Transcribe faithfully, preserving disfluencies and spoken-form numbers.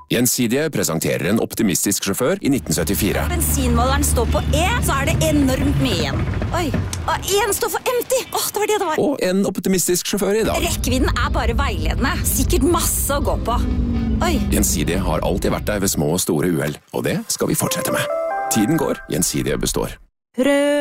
Gjensidige presenterer en optimistisk sjåfør i nitten syttifire. Bensinmåleren står på E, så er det enormt mye igjen. Oi, og en står for empty. Åh, det var det det var. Og en optimistisk sjåfør i dag. Rekkevidden er bare veiledende. Sikkert masse å gå på. Oi. Gjensidige har alltid vært der ved små og store uhell, og det skal vi fortsette med. Tiden går, Gjensidige består. Rød.